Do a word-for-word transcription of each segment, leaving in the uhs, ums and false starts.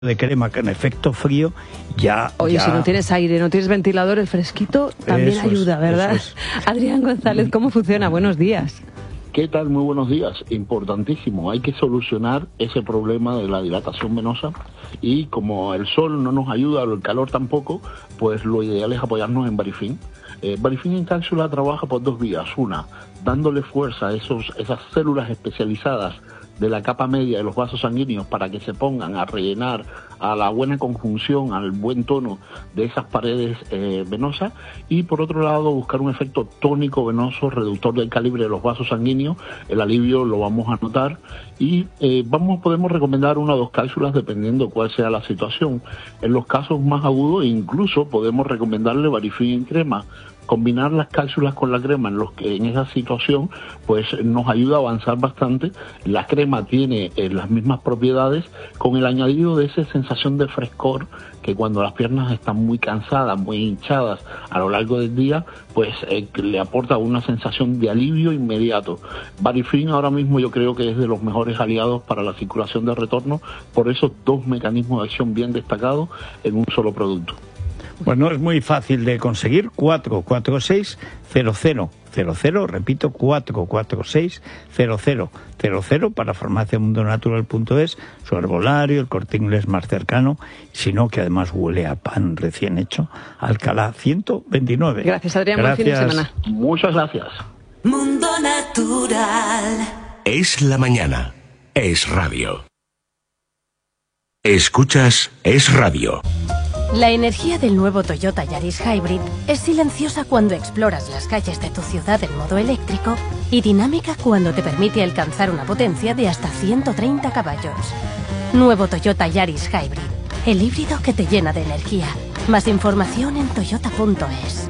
de crema con efecto frío, ya... Oye, ya... si no tienes aire, no tienes ventilador, el fresquito también eso ayuda, es, ¿verdad? Es. Adrián González, ¿cómo funciona? Buenos días. ¿Qué tal? Muy buenos días. Importantísimo. Hay que solucionar ese problema de la dilatación venosa y como el sol no nos ayuda, o el calor tampoco, pues lo ideal es apoyarnos en Varifin. Eh, Varifin en cápsula trabaja por dos vías. Una, dándole fuerza a esos, esas células especializadas de la capa media de los vasos sanguíneos para que se pongan a rellenar a la buena conjunción, al buen tono de esas paredes eh, venosas, y por otro lado buscar un efecto tónico venoso, reductor del calibre de los vasos sanguíneos. El alivio lo vamos a notar y eh, vamos podemos recomendar una o dos cápsulas dependiendo cuál sea la situación. En los casos más agudos incluso podemos recomendarle Varifin en crema. Combinar las cápsulas con la crema en los que en esa situación pues nos ayuda a avanzar bastante. La crema tiene eh, las mismas propiedades, con el añadido de esa sensación de frescor que cuando las piernas están muy cansadas, muy hinchadas a lo largo del día, pues eh, le aporta una sensación de alivio inmediato. Varifin ahora mismo yo creo que es de los mejores aliados para la circulación de retorno, por esos dos mecanismos de acción bien destacados en un solo producto. Bueno, es muy fácil de conseguir. Cuatro cuatro seis cero cero cero cero, repito, cuatro cuatro seis cero cero cero cero para farmacia mundo natural punto es, su herbolario, el Corte Inglés más cercano, sino que además huele a pan recién hecho. Alcalá ciento veintinueve. Gracias, Adrián. Gracias. Buen fin de semana. Muchas gracias. Mundo Natural. Es la mañana. Es radio. Escuchas Es Radio. La energía del nuevo Toyota Yaris Hybrid es silenciosa cuando exploras las calles de tu ciudad en modo eléctrico y dinámica cuando te permite alcanzar una potencia de hasta ciento treinta caballos. Nuevo Toyota Yaris Hybrid, el híbrido que te llena de energía. Más información en toyota punto es.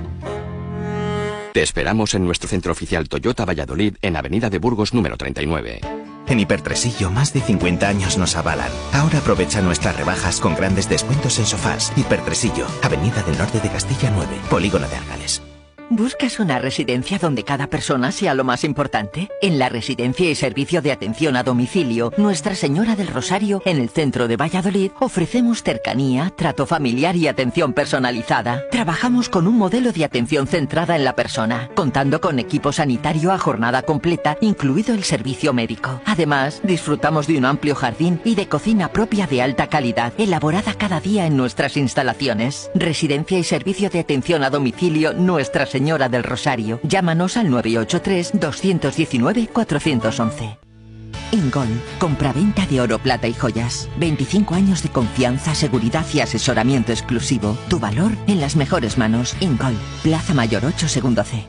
Te esperamos en nuestro centro oficial Toyota Valladolid en Avenida de Burgos número treinta y nueve. En Hipertresillo más de cincuenta años nos avalan. Ahora aprovecha nuestras rebajas con grandes descuentos en sofás. Hipertresillo, Avenida del Norte de Castilla nueve, Polígono de Argales. ¿Buscas una residencia donde cada persona sea lo más importante? En la Residencia y Servicio de Atención a Domicilio Nuestra Señora del Rosario, en el centro de Valladolid, ofrecemos cercanía, trato familiar y atención personalizada. Trabajamos con un modelo de atención centrada en la persona, contando con equipo sanitario a jornada completa, incluido el servicio médico. Además, disfrutamos de un amplio jardín y de cocina propia de alta calidad, elaborada cada día en nuestras instalaciones. Residencia y Servicio de Atención a Domicilio Nuestra Señora Señora del Rosario. Llámanos al nueve ocho tres, dos uno nueve, cuatro uno uno. Ingol, compraventa de oro, plata y joyas. veinticinco años de confianza, seguridad y asesoramiento exclusivo. Tu valor en las mejores manos. Ingol, Plaza Mayor ocho, segundo C.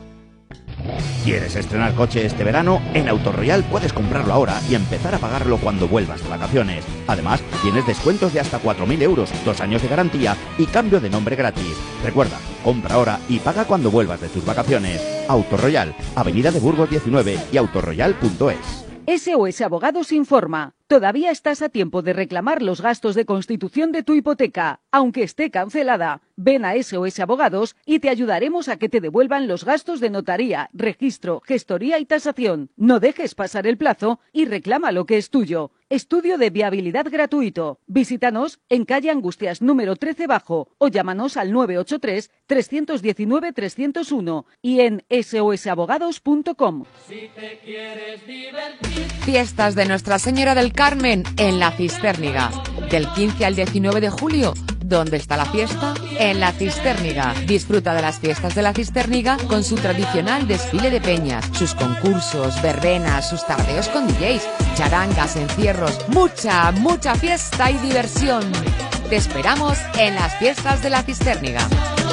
¿Quieres estrenar coche este verano? En Autoroyal puedes comprarlo ahora y empezar a pagarlo cuando vuelvas de vacaciones. Además, tienes descuentos de hasta cuatro mil euros, dos años de garantía y cambio de nombre gratis. Recuerda, compra ahora y paga cuando vuelvas de tus vacaciones. Autoroyal, Avenida de Burgos diecinueve y autoroyal punto es. S O S Abogados informa. Todavía estás a tiempo de reclamar los gastos de constitución de tu hipoteca, aunque esté cancelada. Ven a S O S Abogados y te ayudaremos a que te devuelvan los gastos de notaría, registro, gestoría y tasación. No dejes pasar el plazo y reclama lo que es tuyo. Estudio de viabilidad gratuito. Visítanos en calle Angustias número trece bajo o llámanos al nueve ocho tres, tres uno nueve, tres cero uno y en S O S abogados punto com. Si te quieres divertir. Fiestas de Nuestra Señora del Carmen en La Cistérniga. Del quince al diecinueve de julio. ¿Dónde está la fiesta? En La Cistérniga. Disfruta de las fiestas de La Cistérniga con su tradicional desfile de peñas, sus concursos, verbenas, sus tardeos con D Js, charangas, encierros, mucha, mucha fiesta y diversión. Te esperamos en las fiestas de La Cistérniga.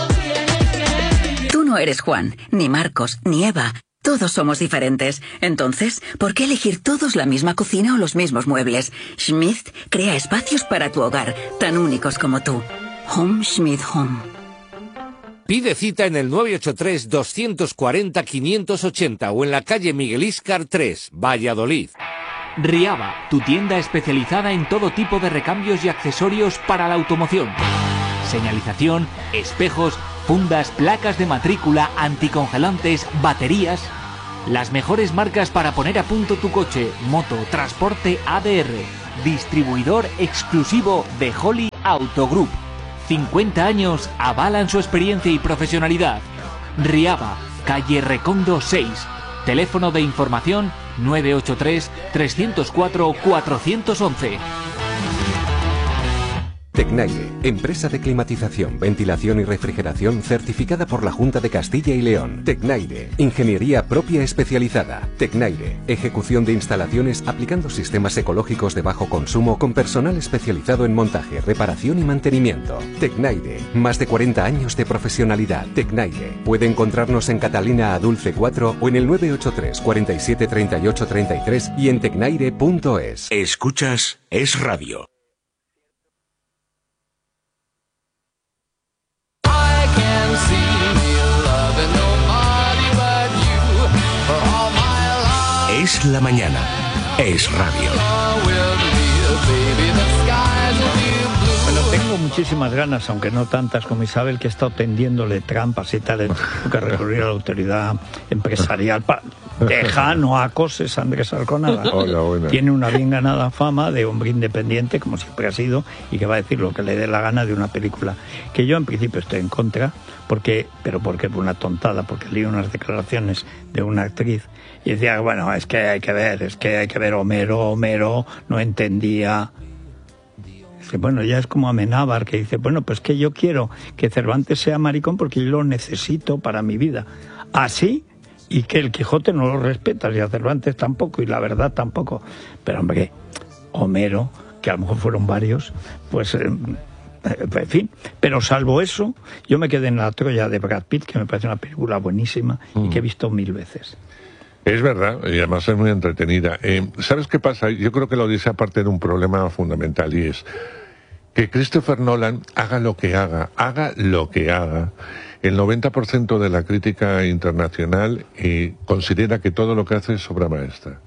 Tú no eres Juan, ni Marcos, ni Eva. Todos somos diferentes. Entonces, ¿por qué elegir todos la misma cocina o los mismos muebles? Schmidt crea espacios para tu hogar, tan únicos como tú. Home Schmidt Home. Pide cita en el nueve ocho tres, dos cuatro cero, cinco ocho cero o en la calle Miguel Íscar tres, Valladolid. Riaba, tu tienda especializada en todo tipo de recambios y accesorios para la automoción. Señalización, espejos, fundas, placas de matrícula, anticongelantes, baterías. Las mejores marcas para poner a punto tu coche, moto, transporte A D R. distribuidor exclusivo de Holly Auto Group. cincuenta años avalan su experiencia y profesionalidad. Riaba, calle Recondo seis. Teléfono de información nueve ocho tres, tres cero cuatro, cuatro uno uno. Tecnaire, empresa de climatización, ventilación y refrigeración certificada por la Junta de Castilla y León. Tecnaire, ingeniería propia especializada. Tecnaire, ejecución de instalaciones aplicando sistemas ecológicos de bajo consumo con personal especializado en montaje, reparación y mantenimiento. Tecnaire, más de cuarenta años de profesionalidad. Tecnaire, puede encontrarnos en Catalina Adulce cuatro o en el nueve ocho tres, cuarenta y siete, treinta y ocho, treinta y tres y en tecnaire punto es. Escuchas Es Radio. Es la mañana. Es radio. Bueno, tengo muchísimas ganas, aunque no tantas como Isabel, que he estado tendiéndole trampas y tal, que recurrir a la autoridad empresarial. Pa Deja, no acoses a Andrés Arconada. Hola, buena. Tiene una bien ganada fama de hombre independiente, como siempre ha sido, y que va a decir lo que le dé la gana de una película. Que yo en principio estoy en contra, porque, pero porque es una tontada, porque leí unas declaraciones de una actriz y decía, bueno, es que hay que ver, es que hay que ver Homero, Homero no entendía. Dice, bueno, ya es como Amenábar, que dice, bueno, pues que yo quiero que Cervantes sea maricón porque yo lo necesito para mi vida. Así, y que el Quijote no lo respeta, y a Cervantes tampoco, y la verdad tampoco. Pero hombre, Homero, que a lo mejor fueron varios, pues... Eh, en fin, pero salvo eso, yo me quedé en La Troya de Brad Pitt, que me parece una película buenísima mm. y que he visto mil veces. Es verdad, y además es muy entretenida. Eh, ¿Sabes qué pasa? Yo creo que la Odisea parte de un problema fundamental, y es que Christopher Nolan haga lo que haga, haga lo que haga. El noventa por ciento de la crítica internacional eh, considera que todo lo que hace es obra maestra.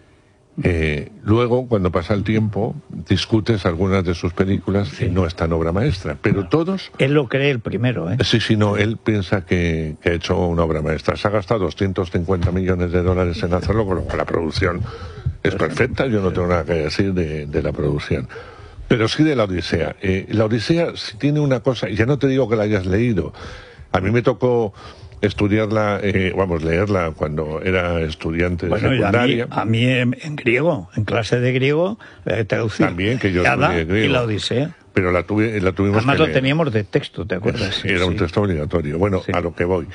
Eh, luego, cuando pasa el tiempo, discutes algunas de sus películas sí. y no es tan obra maestra, pero no. todos... Él lo cree el primero, ¿eh? Sí, sí, no, él piensa que, que ha hecho una obra maestra. Se ha gastado doscientos cincuenta millones de dólares en hacerlo, con lo cual la producción es perfecta, yo no tengo nada que decir de, de la producción. Pero sí de la Odisea. Eh, la Odisea sí tiene una cosa, y ya no te digo que la hayas leído, a mí me tocó... estudiarla, eh, vamos, leerla cuando era estudiante bueno, de secundaria. A mí, a mí en, en griego, en clase de griego, eh, traducir. También, que yo estudié griego. Y la Odisea. Pero la, tuve, la tuvimos Además que lo leer. teníamos de texto, ¿te acuerdas? Era sí, un sí. texto obligatorio. Bueno, sí. a lo que voy.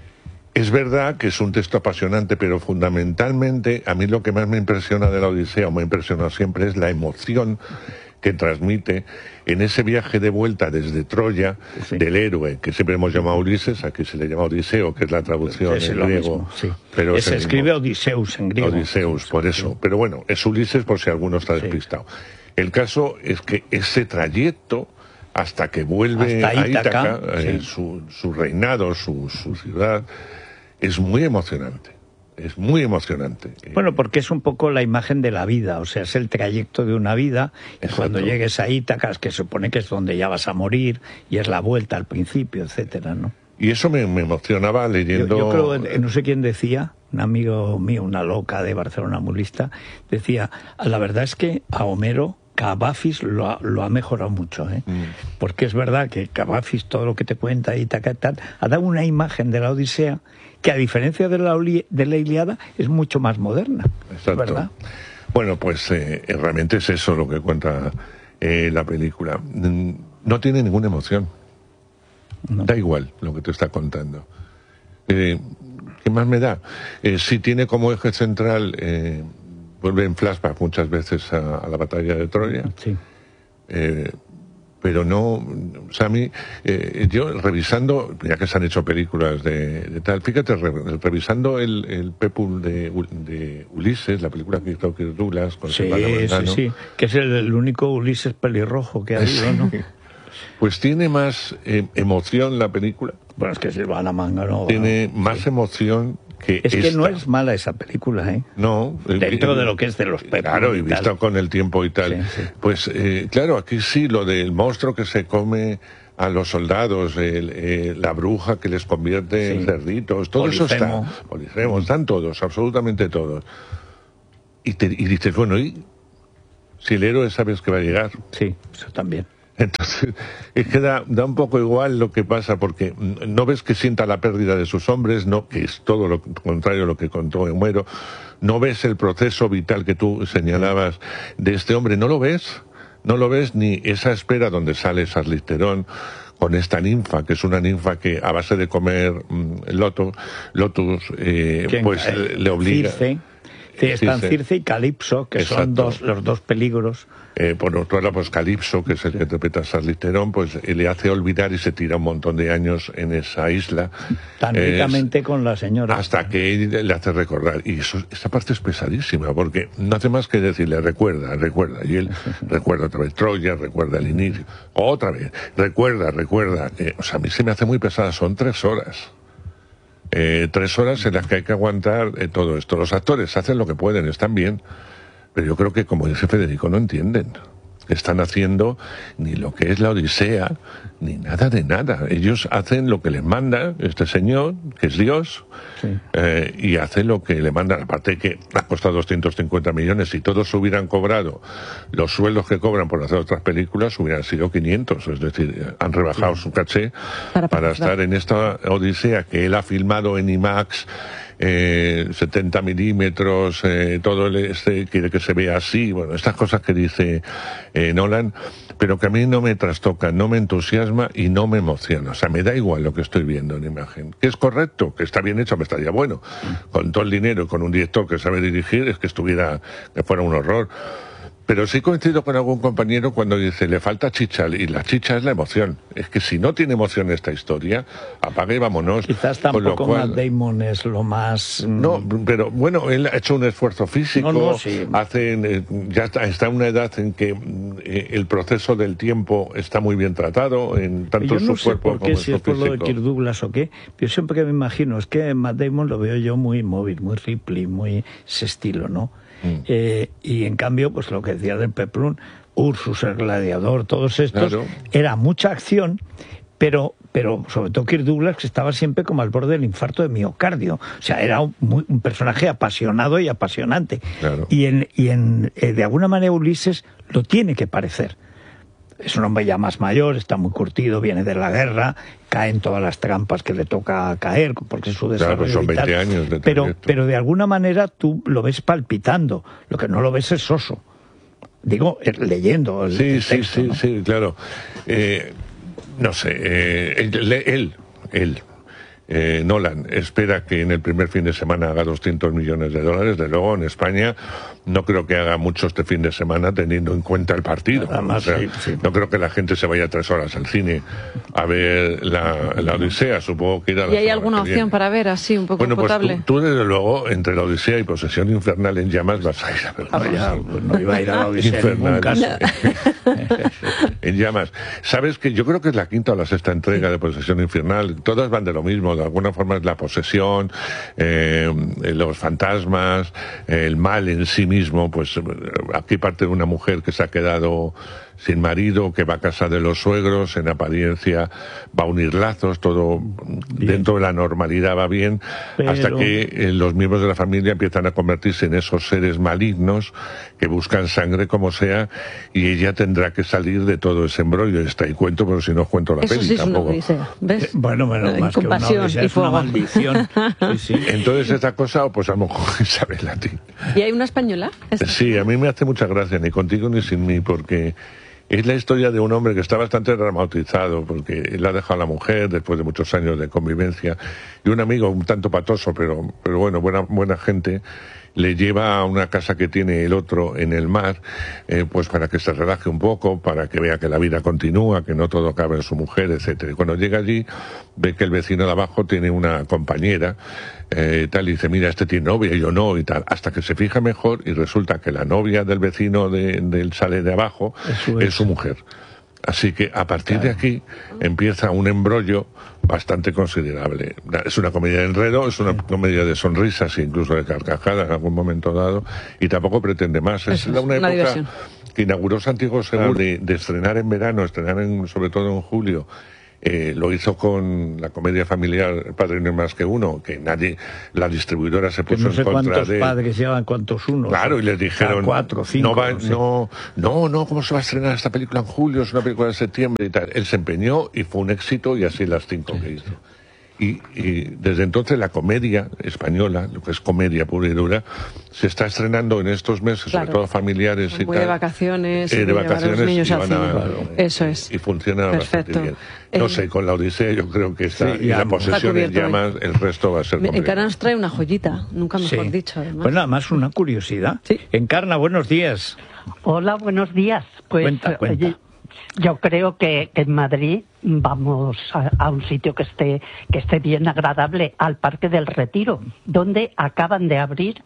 Es verdad que es un texto apasionante, pero fundamentalmente a mí lo que más me impresiona de la Odisea, o me ha impresionado siempre, es la emoción que transmite en ese viaje de vuelta desde Troya, sí. del héroe, que siempre hemos llamado Ulises, aquí se le llama Odiseo, que es la traducción es en griego. Mismo, sí. pero es se escribe mismo. Odiseus en griego. Odiseus, por eso. Sí. Pero bueno, es Ulises por si alguno está despistado. Sí. El caso es que ese trayecto, hasta que vuelve hasta a Ítaca, Ítaca eh, sí. su, su reinado, su, su ciudad, es muy emocionante. Es muy emocionante. Bueno, porque es un poco la imagen de la vida, o sea, es el trayecto de una vida. Y cuando llegues a Ítaca, que se supone que es donde ya vas a morir, y es la vuelta al principio, etcétera, ¿no? Y eso me, me emocionaba leyendo... Yo, yo creo, no sé quién decía, un amigo mío, una loca de Barcelona, mulista, decía, la verdad es que a Homero Cavafis lo ha, lo ha mejorado mucho, ¿eh? Mm. Porque es verdad que Cavafis, todo lo que te cuenta Ítaca y tal, ha dado una imagen de la Odisea que a diferencia de la, de la Ilíada es mucho más moderna. Exacto. ¿Verdad? Bueno, pues eh, realmente es eso lo que cuenta eh, la película. No tiene ninguna emoción. No. Da igual lo que te está contando. Eh, ¿Qué más me da? Eh, si tiene como eje central, eh, vuelve en flashback muchas veces a, a la batalla de Troya. Sí. Eh, pero no, o sea, a mí, eh, yo revisando, ya que se han hecho películas de, de tal, fíjate, re, revisando el, el Pepul de, de Ulises, la película que hizo Kirk Douglas con sí, sí, sí, que es el, el único Ulises pelirrojo que ha habido, ¿no? Pues tiene más eh, emoción la película. Bueno, es que Silvana Mangano... Tiene más sí. emoción que Es esta. que no es mala esa película, ¿eh? No. Dentro eh, de lo que es de los Pepul. Claro, y visto con el tiempo y tal. Sí, sí. Pues, eh, claro, aquí sí, lo del monstruo que se come a los soldados, el, eh, la bruja que les convierte sí. en cerditos, todo Polifemo. Eso está. Polifemo, están todos, absolutamente todos. Y, te, y dices, bueno, ¿y Si el héroe sabes que va a llegar. Sí, eso también. Entonces, es que da, da un poco igual lo que pasa, porque no ves que sienta la pérdida de sus hombres, no, que es todo lo contrario a lo que contó Homero, no ves el proceso vital que tú señalabas de este hombre, no lo ves, no lo ves ni esa espera donde sale Charlize Theron con esta ninfa, que es una ninfa que a base de comer mm, loto, lotus, eh, pues eh, le obliga... Circe. Sí, están Circe y Calipso, que Exacto. son dos, los dos peligros. Eh, por otro lado, pues Calipso, que es el que interpreta a Charlize Theron, pues eh, le hace olvidar y se tira un montón de años en esa isla. Tan eh, ricamente con la señora. Hasta que él le hace recordar. Y eso, esa parte es pesadísima, porque no hace más que decirle, recuerda, recuerda. Y él recuerda otra vez Troya, recuerda el inicio, otra vez, recuerda, recuerda. Eh, o sea, a mí se me hace muy pesada, son tres horas. Eh, tres horas en las que hay que aguantar eh, todo esto. Los actores hacen lo que pueden, están bien, pero yo creo que, como dice Federico, no entienden. Están haciendo ni lo que es la Odisea, ni nada de nada. Ellos hacen lo que les manda este señor, que es Dios, sí. eh, y hace lo que le mandan. Aparte que ha costado doscientos cincuenta millones, si todos hubieran cobrado los sueldos que cobran por hacer otras películas, hubieran sido quinientos. Es decir, han rebajado sí. su caché para, para estar en esta Odisea que él ha filmado en IMAX, Eh, setenta milímetros, eh, todo el este quiere que se vea así, bueno, estas cosas que dice eh, Nolan, pero que a mí no me trastocan, no me entusiasma y no me emociona. O sea, me da igual lo que estoy viendo en imagen. Que es correcto, que está bien hecho, me estaría bueno. Con todo el dinero y con un director que sabe dirigir, es que estuviera, que fuera un horror. Pero sí coincido con algún compañero cuando dice, le falta chicha, y la chicha es la emoción. Es que si no tiene emoción esta historia, apague y vámonos. Quizás tampoco cual... Matt Damon es lo más... No, pero bueno, él ha hecho un esfuerzo físico, no, no, sí. hace, ya está, está en una edad en que eh, el proceso del tiempo está muy bien tratado, en tanto yo no su cuerpo sé por qué, como si su es por físico. lo de Kirk Douglas o qué, pero siempre que me imagino, es que Matt Damon lo veo yo muy móvil, muy Ripley, muy ese estilo, ¿no? Mm. Eh, y en cambio, pues lo que decía del Peplum, Ursus, el gladiador, todos estos, claro. Era mucha acción, pero pero sobre todo Kirk Douglas, que estaba siempre como al borde del infarto de miocardio. O sea, era un, muy, un personaje apasionado y apasionante. Claro. Y, en, y en, eh, de alguna manera Ulises lo tiene que parecer. Es un hombre ya más mayor, está muy curtido, viene de la guerra, cae en todas las trampas que le toca caer, porque es su desarrollo claro, son vital. veinte años de pero, pero de alguna manera tú lo ves palpitando, lo que no lo ves es soso. Digo, leyendo el, sí, el sí, texto, sí, ¿no? sí, claro. Eh, no sé, eh, él, él, él eh, Nolan espera que en el primer fin de semana haga doscientos millones de dólares. De luego, en España no creo que haga mucho este fin de semana teniendo en cuenta el partido. Además, o sea, sí, sí. No creo que la gente se vaya tres horas al cine a ver la, la Odisea. Supongo que irá a la ¿Y hay semana alguna que opción viene. para ver así, un poco Bueno, pues potable? tú, tú, desde luego, entre la Odisea y Posesión Infernal en Llamas vas a ir a ver. Ah, ya, pues no iba a ir a la Odisea en ningún caso. En Llamas. ¿Sabes que yo creo que es la quinta o la sexta entrega de Posesión Infernal? Todas van de lo mismo. De alguna forma es la posesión, eh, los fantasmas, el mal en sí mismo. Pues aquí parte de una mujer que se ha quedado sin marido, que va a casa de los suegros, en apariencia va a unir lazos, todo bien. Dentro de la normalidad va bien, pero... hasta que eh, los miembros de la familia empiezan a convertirse en esos seres malignos que buscan sangre como sea, y ella tendrá que salir de todo ese embrollo. Está ahí cuento, pero si no cuento la Eso peli sí es tampoco. Una odisea, ¿ves? Eh, bueno, menos más que una odisea, es una maldición. Sí, sí. Entonces esta cosa, pues a lo mejor Isabel a ti. ¿Y hay una española? ¿Esta? Sí, a mí me hace mucha gracia, ni contigo ni sin mí, porque es la historia de un hombre que está bastante dramatizado, porque él ha dejado a la mujer después de muchos años de convivencia, y un amigo un tanto patoso, pero, pero bueno, buena, buena gente, le lleva a una casa que tiene el otro en el mar, eh, pues para que se relaje un poco, para que vea que la vida continúa, que no todo cabe en su mujer, etcétera. Y cuando llega allí, ve que el vecino de abajo tiene una compañera, eh, tal, y dice, mira, este tiene novia, y yo no, y tal, hasta que se fija mejor, y resulta que la novia del vecino de, del sale de abajo es su, es su mujer. Así que a partir claro. de aquí empieza un embrollo bastante considerable. Es una comedia de enredo, es una comedia de sonrisas e incluso de carcajadas en algún momento dado, y tampoco pretende más. Es, es una, una época diversión. Que inauguró Santiago Segura de, de estrenar en verano, estrenar en, sobre todo en julio, Eh, lo hizo con la comedia familiar Padre no hay más que uno, que nadie, la distribuidora se puso que no sé en contra cuántos de... padres llevan, cuántos unos. Claro, y les dijeron, cuatro, cinco, no, va, no, sé. no, no, no, ¿cómo se va a estrenar esta película en julio? Es una película de septiembre y tal. Él se empeñó y fue un éxito, y así las cinco que hizo. Y, y desde entonces la comedia española, lo que es comedia pura y dura, se está estrenando en estos meses, Claro. sobre todo familiares y Muy tal. de vacaciones, Eh, y de llevar a vacaciones los niños y al van cine. a- Claro. Eso es. Y funciona Perfecto. bastante bien. No Eh, sé, con la Odisea yo creo que está, Sí, y ya, la está posesión en cubierto llamas, el resto va a ser Me- complicado. Encarna nos trae una joyita, nunca mejor Sí. dicho. Además. Bueno, además una curiosidad. Encarna, buenos días. Hola, buenos días. Pues Cuenta, cuenta. oye, yo creo que, que en Madrid vamos a, a un sitio que esté que esté bien agradable, al Parque del Retiro, donde acaban de abrir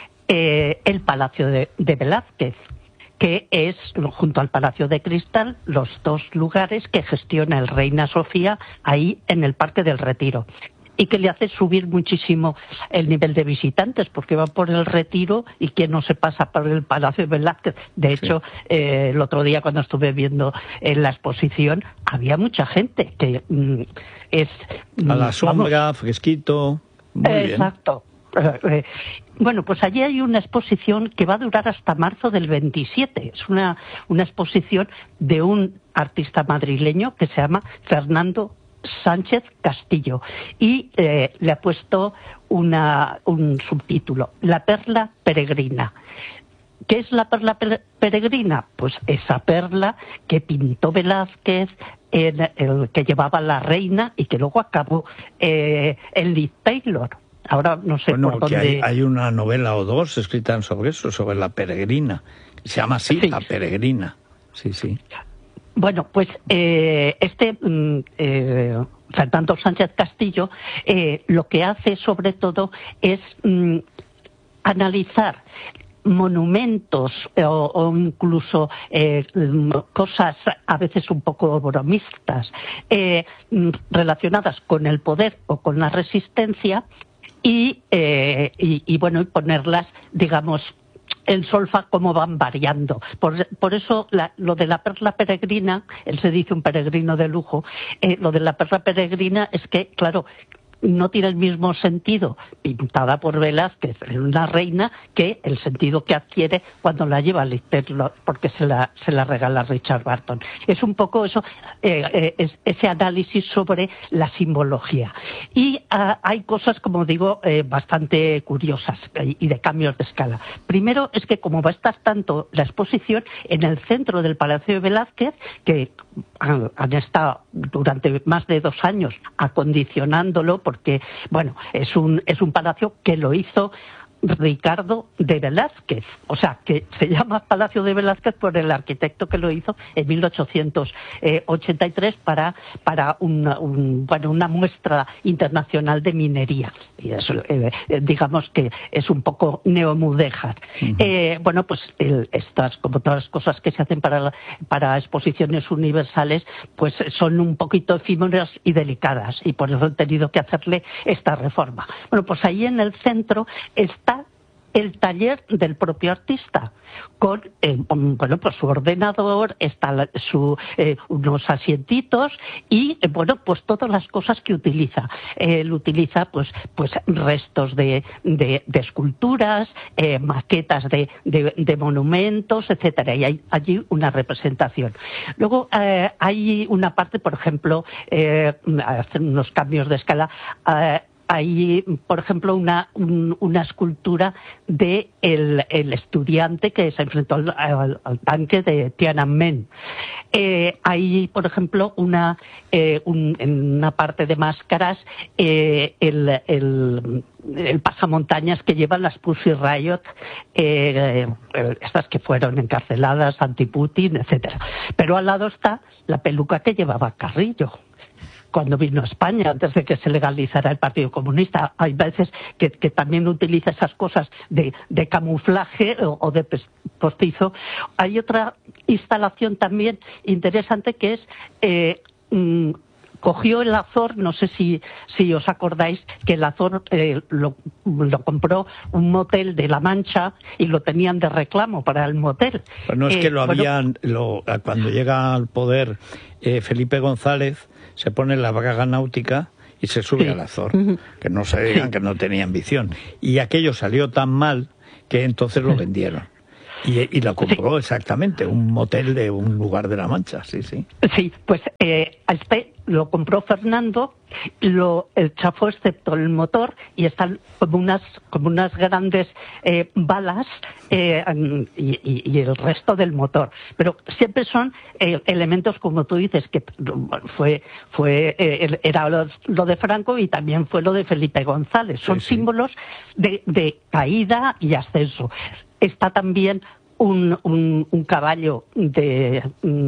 eh, el Palacio de, de Velázquez, que es, junto al Palacio de Cristal, los dos lugares que gestiona el Reina Sofía ahí en el Parque del Retiro. Y que le hace subir muchísimo el nivel de visitantes, porque va por el Retiro y quien no se pasa por el Palacio de Velázquez. De hecho, eh, el otro día cuando estuve viendo en la exposición, había mucha gente que mm, es... A la mm, sombra, vamos, fresquito. Muy bien. exacto. Eh, eh, Bueno, pues allí hay una exposición que va a durar hasta marzo del veintisiete. Es una, una exposición de un artista madrileño que se llama Fernando Sánchez Castillo, y eh, le ha puesto una, un subtítulo, La perla peregrina. ¿Qué es la perla pe- peregrina? Pues esa perla que pintó Velázquez, en el que llevaba la reina y que luego acabó eh, en Liz Taylor. Ahora no sé Bueno, por que dónde... hay, hay una novela o dos escritas sobre eso, sobre la peregrina. Se llama así, Sí. La peregrina. Sí, sí. Bueno, pues eh, este mm, eh, Fernando Sánchez Castillo eh, lo que hace sobre todo es mm, analizar monumentos eh, o, o incluso eh, mm, cosas a veces un poco bromistas eh, mm, relacionadas con el poder o con la resistencia y, eh, y, y bueno, y ponerlas, digamos, en solfa cómo van variando. Por, por eso la, lo de la perla peregrina, él se dice un peregrino de lujo, eh, lo de la perla peregrina es que, claro, no tiene el mismo sentido pintada por Velázquez en una reina que el sentido que adquiere cuando la lleva a Liz Taylor, porque se la, se la regala Richard Barton. Es un poco eso, eh, eh, es, ese análisis sobre la simbología. Y ah, hay cosas, como digo, eh, bastante curiosas y, y de cambios de escala. Primero es que como va a estar tanto la exposición en el centro del Palacio de Velázquez, que han, han estado durante más de dos años acondicionándolo, porque, bueno, es un, es un palacio que lo hizo Ricardo de Velázquez, o sea, que se llama Palacio de Velázquez por el arquitecto que lo hizo en mil ochocientos ochenta y tres para, para una, un, bueno, una muestra internacional de minería. Y eso, eh, digamos que es un poco neomudéjar. Uh-huh. Eh, bueno, pues el, estas, como todas las cosas que se hacen para, para exposiciones universales, pues son un poquito efímeras y delicadas, y por eso han tenido que hacerle esta reforma. Bueno, pues ahí en el centro está el taller del propio artista, con eh, bueno, pues su ordenador, está la, su, eh, unos asientitos y eh, bueno, pues todas las cosas que utiliza. Él utiliza pues, pues restos de, de, de esculturas, eh, maquetas de, de, de monumentos, etcétera, y hay allí una representación. Luego eh, hay una parte, por ejemplo, eh, hacen unos cambios de escala. Eh, Hay, por ejemplo, una, un, una escultura de el, el estudiante que se enfrentó al, al, al tanque de Tiananmen. Eh, hay, por ejemplo, una, eh, un, en una parte de máscaras, eh, el, el, el pasamontañas que llevan las Pussy Riot, eh, estas que fueron encarceladas, anti-Putin, etcétera. Pero al lado está la peluca que llevaba Carrillo cuando vino a España, antes de que se legalizara el Partido Comunista. Hay veces que, que también utiliza esas cosas de, de camuflaje o, o de postizo. Hay otra instalación también interesante que es eh, cogió el Azor, no sé si, si os acordáis, que el Azor eh, lo, lo compró un motel de La Mancha y lo tenían de reclamo para el motel. Pues no es eh, que lo bueno, habían, lo, cuando llega al poder eh, Felipe González, se pone la braga náutica y se sube sí. al Azor, que no se digan sí. que no tenía ambición. Y aquello salió tan mal que entonces lo vendieron. Y, y lo compró sí. exactamente, un motel de un lugar de La Mancha, sí, sí. Sí, pues eh, este lo compró Fernando, lo el chafó excepto el motor y están como unas como unas grandes eh, balas eh, y, y, y el resto del motor. Pero siempre son eh, elementos, como tú dices, que fue fue eh, era lo, lo de Franco y también fue lo de Felipe González. Son sí, sí. símbolos de, de caída y ascenso. Está también un, un, un caballo de,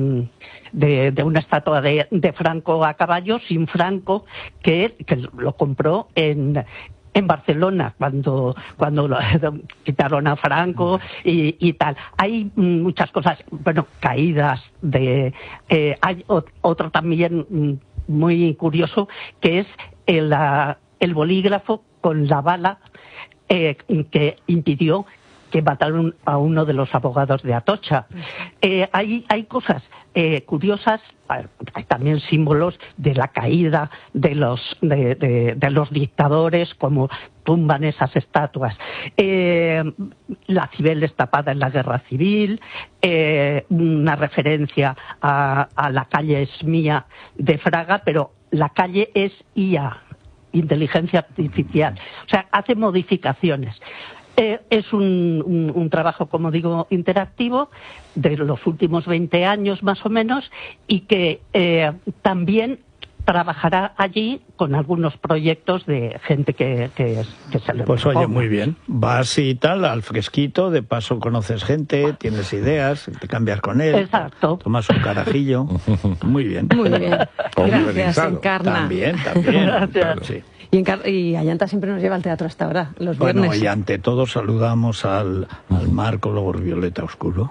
de, de una estatua de, de Franco a caballo, sin Franco, que, que lo compró en, en Barcelona, cuando, cuando lo, quitaron a Franco y, y tal. Hay muchas cosas, bueno, caídas de... Eh, hay otro también muy curioso, que es el, el bolígrafo con la bala eh, que impidió que mataron a uno de los abogados de Atocha. Eh, hay, hay cosas eh, curiosas, hay también símbolos de la caída de los, de, de, de los dictadores, como tumban esas estatuas. Eh, la Cibeles tapada en la guerra civil, eh, una referencia a, a la calle Esmía de Fraga, pero la calle es I A, inteligencia artificial. O sea, hace modificaciones. Eh, es un, un, un trabajo, como digo, interactivo de los últimos veinte años más o menos y que eh, también trabajará allí con algunos proyectos de gente que, que, que se le Pues oye, muy bien. Vas y tal, al fresquito, de paso conoces gente, tienes ideas, te cambias con él. Exacto. Tomas un carajillo. Muy bien. Muy bien. Gracias, Encarna. También, también. Gracias. Claro, sí. Y, Encar y Ayanta siempre nos lleva al teatro hasta ahora, los bueno, viernes. Y ante todo saludamos al, al mar color violeta oscuro.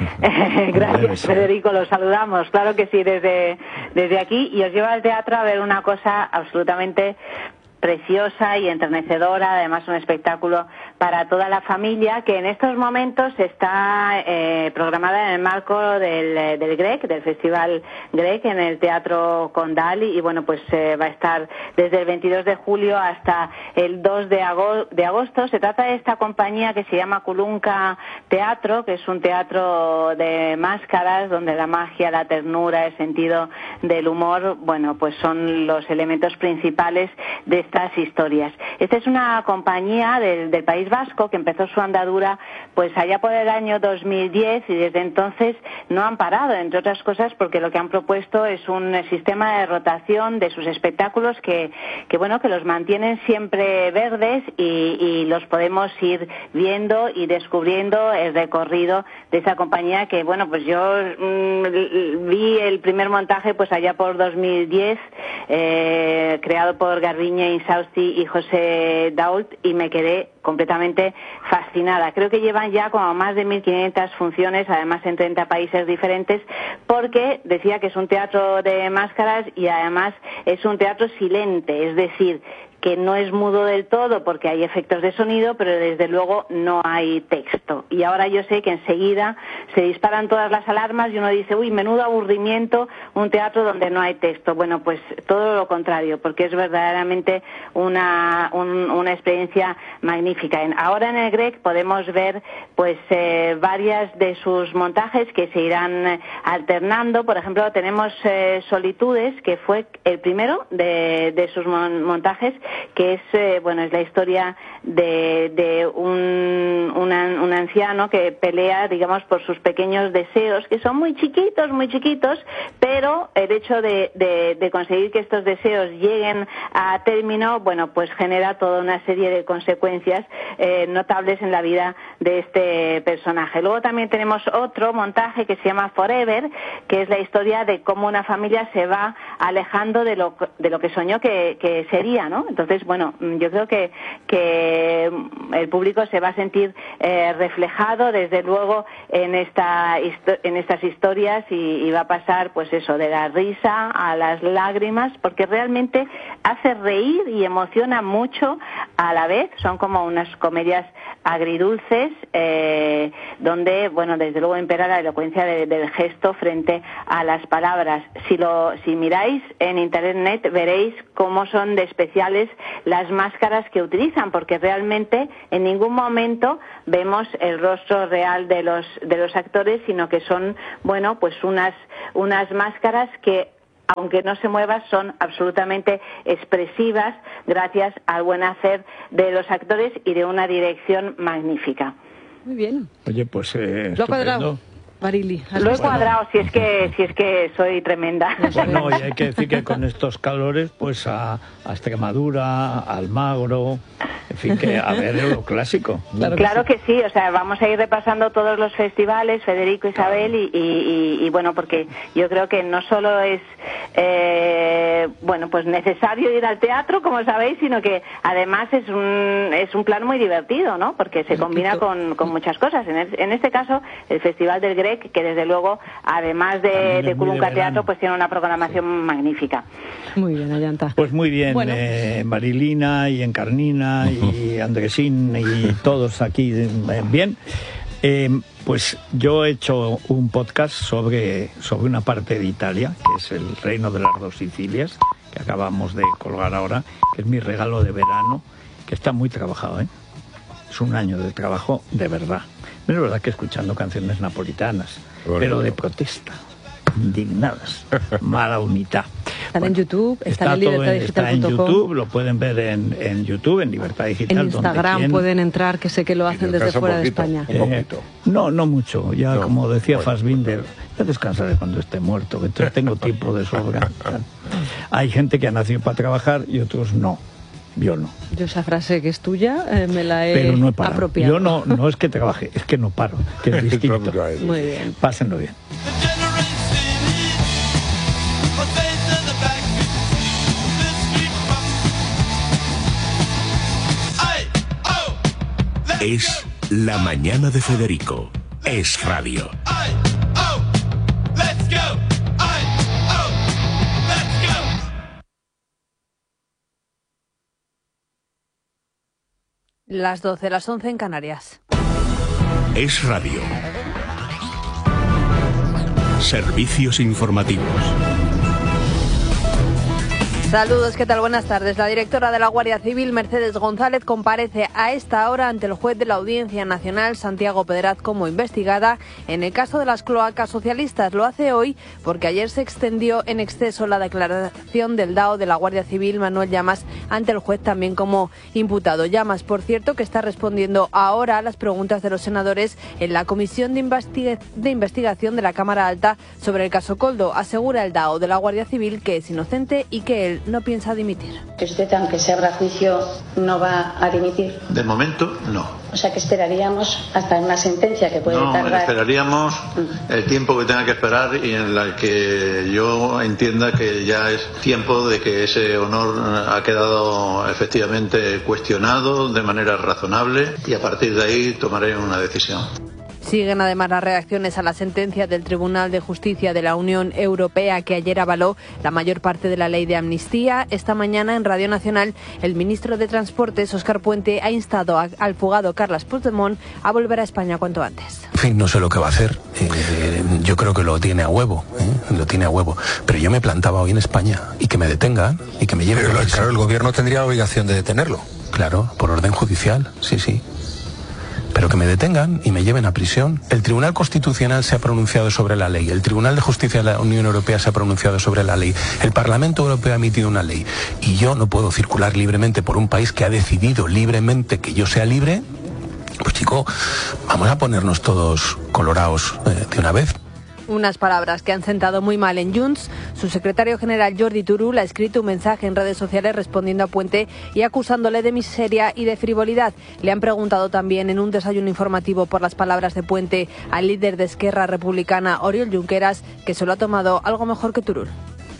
Gracias, Federico, los saludamos, claro que sí, desde, desde aquí, y os lleva al teatro a ver una cosa absolutamente preciosa y enternecedora, además un espectáculo para toda la familia, que en estos momentos está eh, programada en el marco del, del Grec, del Festival Grec, en el Teatro Condal, y, y bueno, pues eh, va a estar desde el veintidós de julio hasta el dos de agosto. Se trata de esta compañía que se llama Kulunka Teatro, que es un teatro de máscaras, donde la magia, la ternura, el sentido del humor, bueno, pues son los elementos principales de estas historias. Esta es una compañía del, del País Vasco que empezó su andadura pues allá por el año dos mil diez y desde entonces no han parado, entre otras cosas porque lo que han propuesto es un sistema de rotación de sus espectáculos que, que bueno, que los mantienen siempre verdes y, y los podemos ir viendo y descubriendo el recorrido de esa compañía que, bueno, pues yo mmm, vi el primer montaje pues allá por dos mil diez, eh, creado por Garbiñe Insausti y José Dault, y me quedé completamente fascinada. Creo que llevan ya como más de mil quinientas funciones, además en treinta países diferentes, porque decía que es un teatro de máscaras y además es un teatro silente, es decir, que no es mudo del todo porque hay efectos de sonido, pero desde luego no hay texto. Y ahora yo sé que enseguida se disparan todas las alarmas y uno dice, uy, menudo aburrimiento, un teatro donde no hay texto. Bueno, pues todo lo contrario, porque es verdaderamente una, un, una experiencia magnífica. Ahora en el Grec podemos ver pues eh, varias de sus montajes que se irán alternando. Por ejemplo, tenemos eh, Solitudes, que fue el primero de, de sus montajes, que es eh, bueno es la historia de, de un, una, un anciano que pelea, digamos, por sus pequeños deseos, que son muy chiquitos, muy chiquitos, pero el hecho de, de, de conseguir que estos deseos lleguen a término, bueno, pues genera toda una serie de consecuencias eh, notables en la vida de este personaje. Luego también tenemos otro montaje que se llama Forever, que es la historia de cómo una familia se va alejando de lo de lo que soñó que, que sería, ¿no? Entonces, bueno, yo creo que que el público se va a sentir eh, reflejado, desde luego, en esta en estas historias y, y va a pasar, pues eso, de la risa a las lágrimas, porque realmente hace reír y emociona mucho a la vez. Son como unas comedias agridulces, eh, donde, bueno, desde luego impera la elocuencia de, del gesto frente a las palabras. Si lo si miráis en internet veréis cómo son de especiales las máscaras que utilizan, porque realmente en ningún momento vemos el rostro real de los de los actores, sino que son, bueno, pues unas unas máscaras que, aunque no se muevan, son absolutamente expresivas gracias al buen hacer de los actores y de una dirección magnífica. Muy bien. Oye, pues eh, lo ha cuadrado, Marili. Lo he cuadrado, si es que si es que soy tremenda. Bueno, y hay que decir que con estos calores, pues a, a Extremadura, a Almagro, en fin, que a ver lo clásico. Claro, claro que, sí. que sí, o sea, vamos a ir repasando todos los festivales, Federico, Isabel, y, y, y, y bueno, porque yo creo que no solo es, eh, bueno, pues necesario ir al teatro, como sabéis, sino que además es un, es un plan muy divertido, ¿no? Porque se combina con, con muchas cosas. En, el, en este caso, el Festival del Grec, que desde luego, además de, de Culunca Teatro, pues tiene una programación magnífica. Muy bien, Ayanta. Pues muy bien, bueno. eh, Marilina y Encarnina y Andresín y todos aquí eh, bien. Eh, pues yo he hecho un podcast sobre, sobre una parte de Italia, que es el Reino de las Dos Sicilias, que acabamos de colgar ahora, que es mi regalo de verano, que está muy trabajado, ¿eh? Es un año de trabajo de verdad. Es verdad que escuchando canciones napolitanas, bueno, pero de protesta, indignadas, mala unidad. Están bueno, en YouTube, están está en libertad digital punto com. Está en YouTube, lo pueden ver en, en YouTube, en Libertad Digital. En Instagram donde pueden entrar, que sé que lo hacen desde fuera poquito, de España. Eh, no, no mucho. Ya, no, como decía bueno. Fassbinder, ya descansaré cuando esté muerto, que entonces tengo tiempo de sobra. Hay gente que ha nacido para trabajar y otros no. Yo no. Yo esa frase que es tuya eh, me la he Pero no he parado. apropiado. Yo no, no es que trabaje, es que no paro, que es distinto. Muy bien. Pásenlo bien. Es La Mañana de Federico. Es radio. Las doce, las once en Canarias. Es radio. Servicios informativos. Saludos, ¿qué tal? Buenas tardes. La directora de la Guardia Civil, Mercedes González, comparece a esta hora ante el juez de la Audiencia Nacional, Santiago Pedraz, como investigada en el caso de las cloacas socialistas. Lo hace hoy porque ayer se extendió en exceso la declaración del D A O de la Guardia Civil, Manuel Llamas, ante el juez también como imputado. Llamas, por cierto, que está respondiendo ahora a las preguntas de los senadores en la Comisión de, Investiga- de Investigación de la Cámara Alta sobre el caso Koldo. Asegura el D A O de la Guardia Civil que es inocente y que él no piensa dimitir. Que usted, aunque se abra juicio, no va a dimitir. De momento, no. O sea que esperaríamos hasta una sentencia que puede no, tardar. No, esperaríamos mm. el tiempo que tenga que esperar y en el que yo entienda que ya es tiempo de que ese honor ha quedado efectivamente cuestionado de manera razonable y a partir de ahí tomaré una decisión. Siguen además las reacciones a la sentencia del Tribunal de Justicia de la Unión Europea que ayer avaló la mayor parte de la ley de amnistía. Esta mañana en Radio Nacional el ministro de Transportes, Óscar Puente, ha instado a, al fugado Carles Puigdemont a volver a España cuanto antes. En fin, no sé lo que va a hacer. Eh, yo creo que lo tiene a huevo, ¿eh? lo tiene a huevo. Pero yo me plantaba hoy en España y que me detengan y que me lleven. Pero claro, el gobierno tendría la obligación de detenerlo. Claro, por orden judicial, sí, sí. Pero que me detengan y me lleven a prisión. El Tribunal Constitucional se ha pronunciado sobre la ley, el Tribunal de Justicia de la Unión Europea se ha pronunciado sobre la ley, el Parlamento Europeo ha emitido una ley y yo no puedo circular libremente por un país que ha decidido libremente que yo sea libre. Pues chico, vamos a ponernos todos colorados eh, de una vez. Unas palabras que han sentado muy mal en Junts. Su secretario general Jordi Turull ha escrito un mensaje en redes sociales respondiendo a Puente y acusándole de miseria y de frivolidad. Le han preguntado también en un desayuno informativo por las palabras de Puente al líder de Esquerra Republicana, Oriol Junqueras, que se lo ha tomado algo mejor que Turull.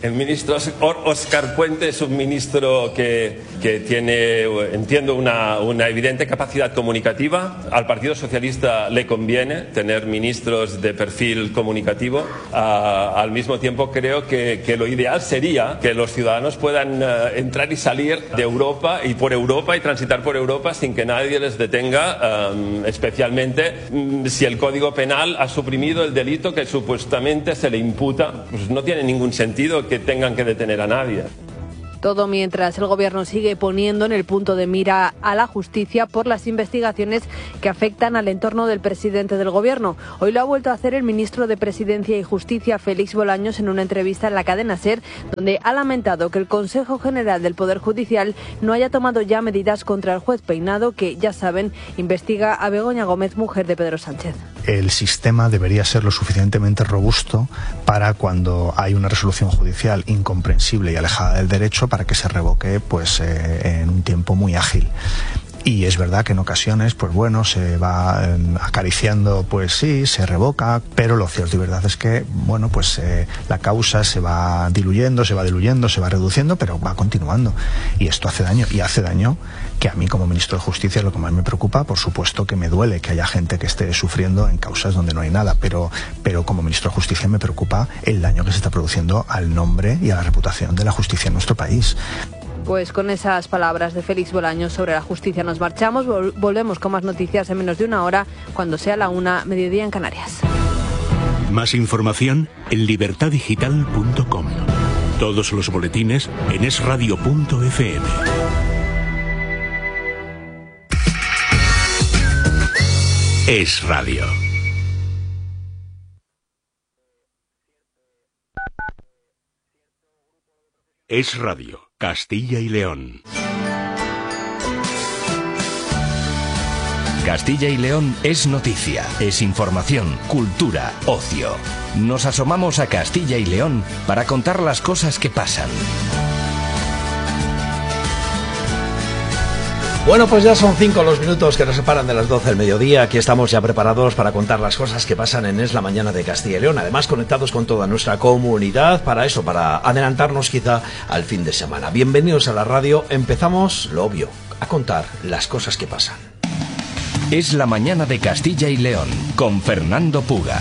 El ministro Óscar Puente es un ministro que, que tiene, entiendo, una, una evidente capacidad comunicativa. Al Partido Socialista le conviene tener ministros de perfil comunicativo. Uh, al mismo tiempo creo que, que lo ideal sería que los ciudadanos puedan uh, entrar y salir de Europa y por Europa y transitar por Europa sin que nadie les detenga, um, especialmente um, si el Código Penal ha suprimido el delito que supuestamente se le imputa. Pues no tiene ningún sentido que que tengan que detener a nadie. Todo mientras el Gobierno sigue poniendo en el punto de mira a la justicia por las investigaciones que afectan al entorno del presidente del Gobierno. Hoy lo ha vuelto a hacer el ministro de Presidencia y Justicia, Félix Bolaños, en una entrevista en la cadena SER, donde ha lamentado que el Consejo General del Poder Judicial no haya tomado ya medidas contra el juez Peinado, que, ya saben, investiga a Begoña Gómez, mujer de Pedro Sánchez. El sistema debería ser lo suficientemente robusto para, cuando hay una resolución judicial incomprensible y alejada del derecho, para que se revoque pues eh, en un tiempo muy ágil. Y es verdad que en ocasiones, pues bueno, se va eh, acariciando, pues sí, se revoca, pero lo cierto y verdad es que, bueno, pues eh, la causa se va diluyendo, se va diluyendo, se va reduciendo, pero va continuando. Y esto hace daño, y hace daño que a mí como ministro de Justicia es lo que más me preocupa. Por supuesto que me duele que haya gente que esté sufriendo en causas donde no hay nada, pero, pero como ministro de Justicia me preocupa el daño que se está produciendo al nombre y a la reputación de la justicia en nuestro país. Pues con esas palabras de Félix Bolaños sobre la justicia nos marchamos. Vol- volvemos con más noticias en menos de una hora, cuando sea la una, mediodía en Canarias. Más información en libertad digital punto com. Todos los boletines en es radio punto efe eme. Es Radio. Es Radio, Castilla y León. Castilla y León es noticia, es información, cultura, ocio. Nos asomamos a Castilla y León para contar las cosas que pasan. Bueno, pues ya son cinco los minutos que nos separan de las doce del mediodía. Aquí estamos ya preparados para contar las cosas que pasan en Es la Mañana de Castilla y León. Además, conectados con toda nuestra comunidad para eso, para adelantarnos quizá al fin de semana. Bienvenidos a la radio. Empezamos, lo obvio, a contar las cosas que pasan. Es la Mañana de Castilla y León con Fernando Puga.